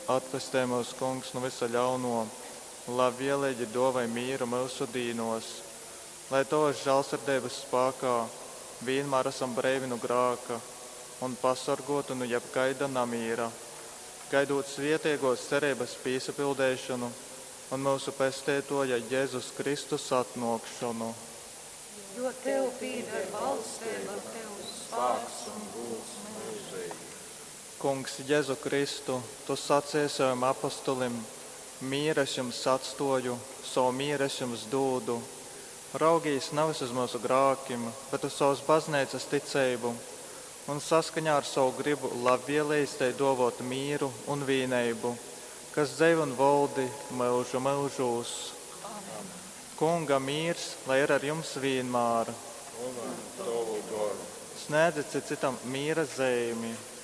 atvestē mūs, kungs, no visa ļauno, lai vienlīdzi dovai mīru mūsu dīnos, lai tos žēlsirdības spēkā vienmēr esam brīvi no grēka un pasargotu no jebkaida namīra, gaidot svētīgos cerības piesapildēšanu un mūsu pestītoja Jēzus Kristus atnākšanu. Jo tev pieder valstība, tev spēks un būs mūžīgi. Kungs, Jēzu Kristu, tu sacīji saviem apostolim: mīru es jums atstāju, savu mīru es jums dodu. Raugīs nevis uz mūsu grēkiem, bet uz savas baznīcas ticību, un saskaņā ar savu gribu labvēlīs tai dovot mīru un vienību, kas dzīvo un valdi mūžu mūžos. Kunga mīrs, lai ir ar jums vienmēr. Un ar tavu garu. Sniedziet citam mīra zīmi.